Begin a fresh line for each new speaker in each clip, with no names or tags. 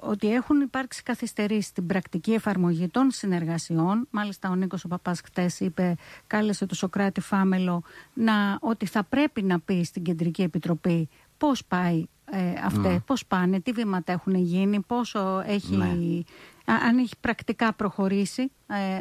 ότι έχουν υπάρξει καθυστερήσεις στην πρακτική εφαρμογή των συνεργασιών. Μάλιστα ο Νίκος ο Παπάς χτες κάλεσε το Σωκράτη Φάμελο ότι θα πρέπει να πει στην Κεντρική Επιτροπή πώς πάει πώς πάνε, τι βήματα έχουν γίνει, πόσο αν έχει πρακτικά προχωρήσει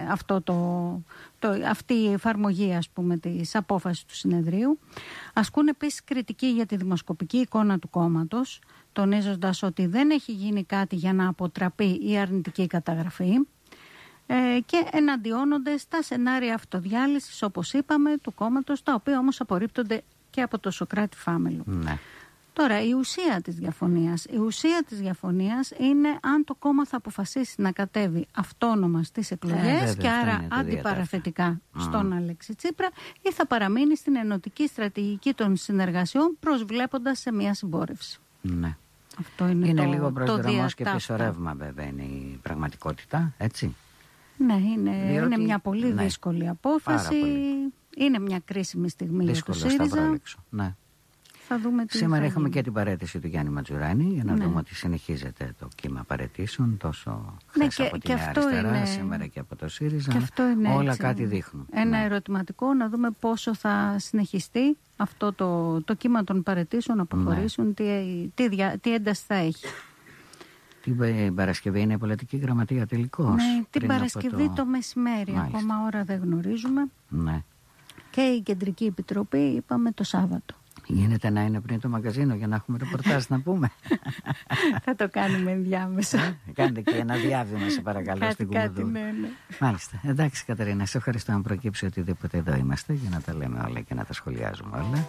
αυτή η εφαρμογή, ας πούμε, της απόφασης του συνεδρίου. Ασκούν επίσης κριτική για τη δημοσκοπική εικόνα του κόμματος, τονίζοντας ότι δεν έχει γίνει κάτι για να αποτραπεί η αρνητική καταγραφή και εναντιώνονται στα σενάρια αυτοδιάλυσης, όπως είπαμε, του κόμματος, τα οποία όμως απορρίπτονται και από το Σωκράτη Φάμελο. Ναι. Τώρα, η ουσία της διαφωνίας είναι αν το κόμμα θα αποφασίσει να κατέβει αυτόνομα στις εκλογές και άρα αντιπαραθετικά στον Αλέξη Τσίπρα, ή θα παραμείνει στην ενωτική στρατηγική των συνεργασιών προσβλέποντας σε μια συμπόρευση.
Ναι.
Αυτό είναι
λίγο προσδρομός και πίσω ρεύμα, βέβαια, είναι η πραγματικότητα, έτσι.
Ναι, είναι μια πολύ δύσκολη απόφαση. Είναι μια κρίσιμη στιγμή
δύσκολο
για το ΣΥΡΙΖΑ.
Ναι.
Σήμερα
είχαμε και την παραίτηση του Γιάννη Ματζουράνη για να δούμε ότι συνεχίζεται το κύμα παραιτήσεων τόσο χθες από τη Νέα Αριστερά, σήμερα και από το ΣΥΡΙΖΑ. Όλα κάτι δείχνουν.
Ένα ερωτηματικό να δούμε πόσο θα συνεχιστεί αυτό το κύμα των παραιτήσεων, να προχωρήσουν, τι ένταση θα έχει.
Την Παρασκευή είναι η πολιτική γραμματεία τελικώς.
Ναι, την Παρασκευή το μεσημέρι. Μάλιστα. Ακόμα ώρα δεν γνωρίζουμε.
Ναι.
Και η Κεντρική Επιτροπή είπαμε το Σάββατο.
Γίνεται να είναι πριν το μαγαζίνο για να έχουμε ρεπορτάζ να πούμε.
Θα το κάνουμε ενδιάμεσα.
Κάντε και ένα διάβημα, σε παρακαλώ, στην Κουμουδού.
Ναι.
Μάλιστα. Εντάξει, Κατερίνα, σε ευχαριστώ αν προκύψει οτιδήποτε. Εδώ είμαστε για να τα λέμε όλα και να τα σχολιάζουμε όλα.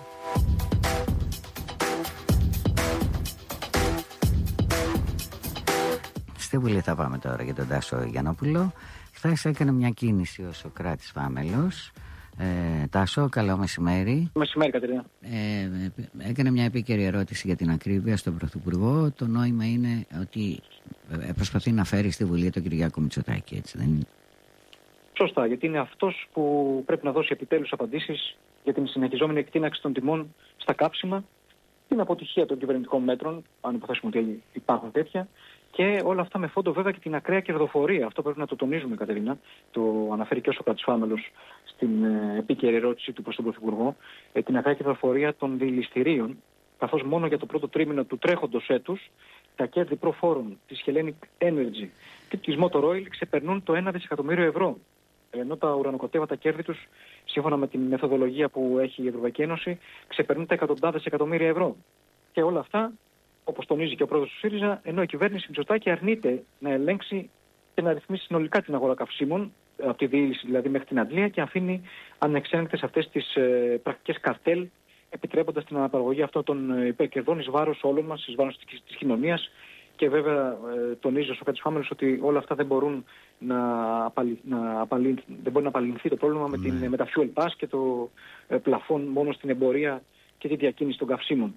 Στη Βουλή θα πάμε τώρα για τον Τάσο Γιαννόπουλο. Χθες έκανε μια κίνηση ο Σωκράτης Φάμελος. Τάσο, καλό μεσημέρι.
Μεσημέρι, Κατερίνα.
Έκανε μια επίκαιρη ερώτηση για την ακρίβεια στον Πρωθυπουργό. Το νόημα είναι ότι προσπαθεί να φέρει στη Βουλή τον Κυριάκο Μητσοτάκη, έτσι δεν είναι?
Σωστά, γιατί είναι αυτός που πρέπει να δώσει επιτέλους απαντήσεις για την συνεχιζόμενη εκτείναξη των τιμών στα κάψιμα, την αποτυχία των κυβερνητικών μέτρων, αν υποθέσουμε ότι υπάρχουν τέτοια, και όλα αυτά με φόντο βέβαια και την ακραία κερδοφορία. Αυτό πρέπει να το τονίζουμε, Κατερίνα. Το αναφέρει και ο Σωκράτης Φάμελος στην επίκαιρη ερώτηση του προς τον Πρωθυπουργό. Την ακραία κερδοφορία των διελιστηρίων, καθώς μόνο για το πρώτο τρίμηνο του τρέχοντος έτους τα κέρδη προφόρων της Hellenic Energy και της Motor Oil ξεπερνούν το 1 δισεκατομμύριο ευρώ. Ενώ τα ουρανοκοτέβατα κέρδη τους, σύμφωνα με την μεθοδολογία που έχει η Ευρωπαϊκή Ένωση, ξεπερνούν τα εκατοντάδες εκατομμύρια ευρώ. Και όλα αυτά, όπως τονίζει και ο πρόεδρος του ΣΥΡΙΖΑ, ενώ η κυβέρνηση Μητσοτάκη αρνείται να ελέγξει και να ρυθμίσει συνολικά την αγορά καυσίμων, από τη διήλυση δηλαδή μέχρι την αντλία, και αφήνει ανεξέλεγκτες αυτές τις πρακτικές καρτέλ, επιτρέποντας την αναπαραγωγή αυτών των υπερκερδών εις βάρος όλων μας, εις βάρος της κοινωνίας. Και βέβαια τονίζει ο Σωκράτης Φάμελος ότι όλα αυτά δεν μπορούν δεν μπορεί να απαλληλθεί το πρόβλημα με τα fuel pass και το πλαφόν μόνο στην εμπορία και τη διακίνηση των καυσίμων.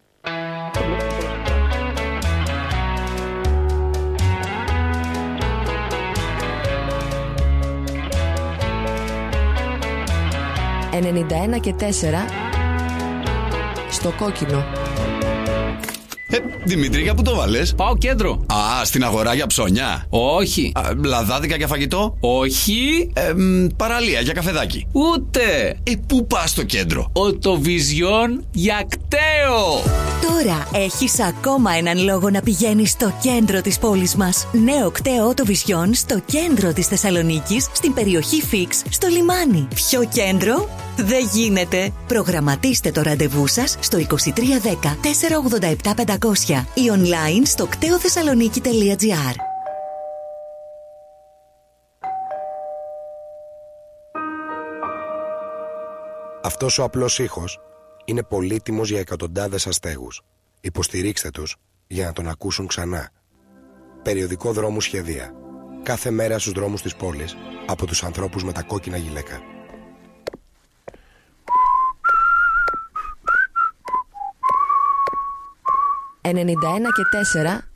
«91 και 4» στο κόκκινο.
Δημήτρη, για πού το βάλες?
Πάω κέντρο.
Α, στην αγορά για ψώνια?
Όχι.
Λαδάδικα για φαγητό?
Όχι.
Παραλία για καφεδάκι?
Ούτε.
Πού πας στο κέντρο?
Οτοβιζιόν για κταίο.
Τώρα έχεις ακόμα έναν λόγο να πηγαίνεις στο κέντρο της πόλης μας. Νέο κταίο Οτοβιζιόν στο κέντρο της Θεσσαλονίκης, στην περιοχή Φίξ, στο λιμάνι. Ποιο κέντρο? Δεν γίνεται. Προγραμματίστε το ραντεβού σας στο 2310 487 500 ή online στο κτεοθεσσαλονίκη.gr.
Αυτός ο απλός ήχος είναι πολύτιμος για εκατοντάδες αστέγους. Υποστηρίξτε τους για να τον ακούσουν ξανά. Περιοδικό Δρόμου Σχεδία. Κάθε μέρα στους δρόμους της πόλης από τους ανθρώπους με τα κόκκινα γυλαίκα.
91 και 4